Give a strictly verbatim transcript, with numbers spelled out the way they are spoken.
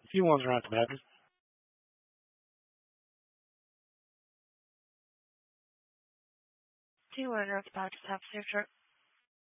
He was around to that. Two hundred about to have surgery.